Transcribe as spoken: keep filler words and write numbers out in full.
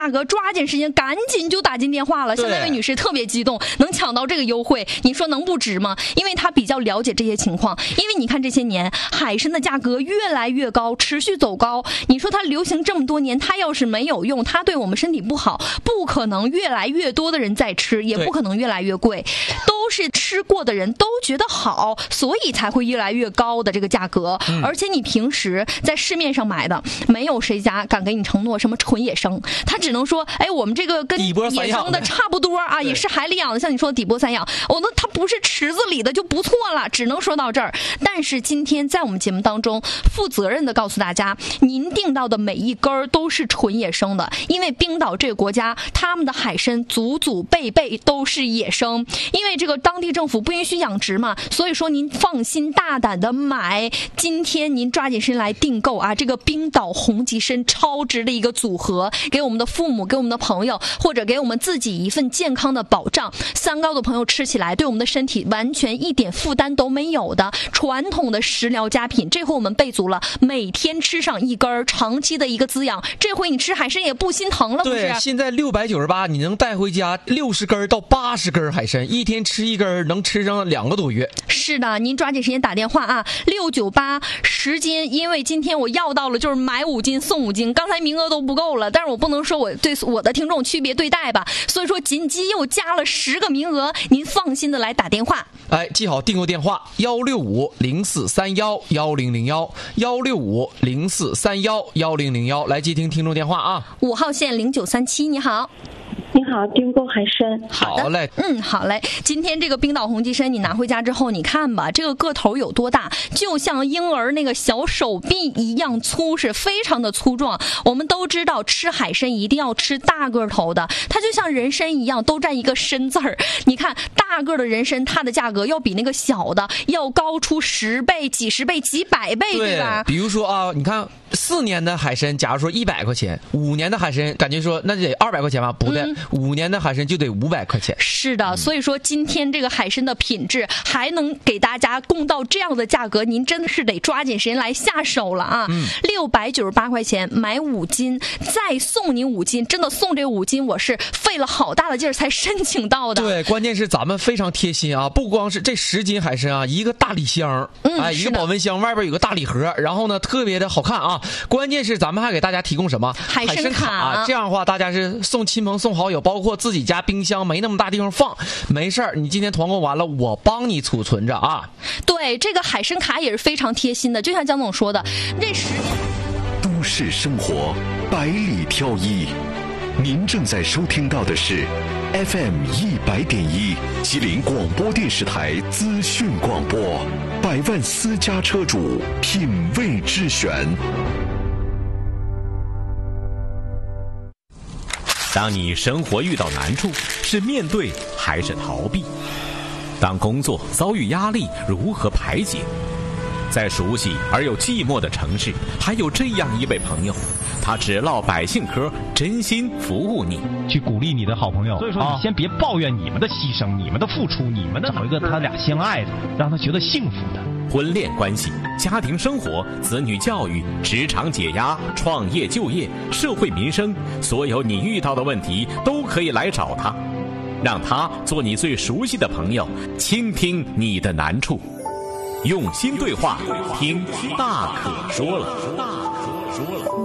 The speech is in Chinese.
价格抓紧时间赶紧就打进电话了。像那位女士特别激动，能抢到这个优惠，你说能不值吗？因为她比较了解这些情况。因为你看这些年海参的价格越来越高，持续走高，你说它流行这么多年，它要是没有用，它对我们身体不好，不可能越来越多的人在吃，也不可能越来越贵，都是吃过的人都觉得好，所以才会越来越高的这个价格。嗯、而且你平时在市面上买的，没有谁家敢给你承诺什么纯野生，他只能说，哎，我们这个跟野生的差不多啊，也是海里养的，像你说的底波三养，哦，那它不是池子里的就不错了，只能说到这儿。但是今天在我们节目当中，负责任的告诉大家，您订到的每一根都是纯野生的，因为冰岛这个国家，他们的海参祖祖辈辈都是野生，因为这个当地政府不允许养殖嘛，所以说您放心大胆的买。今天您抓紧时间来订购啊，这个冰岛红极参超值的一个组合，给我们的父母，给我们的朋友，或者给我们自己一份健康的保障。三高的朋友吃起来对我们的身体完全一点负担都没有的传统的食疗佳品，这回我们备足了，每天吃上一根，长期的一个滋养。这回你吃海参也不心疼了，不是？ 对，现在六百九十八，你能带回家六十根到八十根海参，一天吃一根，能吃上两个多月。 是的，您抓紧时间打电话啊，六九八十斤，因为今天我要到了，就是买五斤送五斤，刚才名额都不够了，但是我不能说我对我的听众区别对待吧，所以说紧急又加了十个名额，您放心的来打电话。 哎，记好订购电话：幺六五零四三幺幺零零幺，幺六五零四三幺幺零零幺，来接听听众电话啊。 五号线零九三七，你好。 你好，订购海参。 好嘞， 嗯，好嘞。今天这个冰岛红极参，你拿回家之后，你看吧，这个个头有多大，就像婴儿那个小手臂一样粗，是非常的粗壮。我们都知道，吃海参一定要吃大个头的，它就像人参一样，都占一个参字儿。你看，大个的人参，它的价格要比那个小的要高出十倍、几十倍、几百倍， 对, 对吧？ 比如说啊，你看四年的海参，假如说一百块钱，五年的海参，感觉说那得二百块钱吧？不对。嗯，五年的海参就得五百块钱。 是的，所以说今天这个海参的品质还能给大家供到这样的价格，您真的是得抓紧时间来下手了啊！六百九十八块钱买五斤，再送您五斤，真的送这五斤，我是费了好大的劲儿才申请到的。 对，关键是咱们非常贴心啊，不光是这十斤海参啊，一个大礼箱，嗯、哎，一个保温箱，外边有个大礼盒，然后呢特别的好看啊。关键是咱们还给大家提供什么海参卡、 啊，这样的话大家是送亲朋送好友，包括自己家冰箱没那么大地方放，没事儿，你今天团购完了，我帮你储存着啊。 对，这个海参卡也是非常贴心的，就像江总说的，这十年。 都市生活百里挑一，您正在收听到的是 F M 一百点一吉林广播电视台资讯广播，百万私家车主品味之选。 当你生活遇到难处，是面对还是逃避？当工作遭遇压力，如何排解？在熟悉而又寂寞的城市，还有这样一位朋友，他只唠百姓嗑，真心服务你， 去鼓励你的好朋友。所以说，你先别抱怨你们的牺牲、你们的付出、你们的找一个他俩相爱的，让他觉得幸福的。 婚恋关系、家庭生活、子女教育、职场解压、创业就业、社会民生，所有你遇到的问题都可以来找他，让他做你最熟悉的朋友，倾听你的难处。用心对话，听大可说了。大可说了。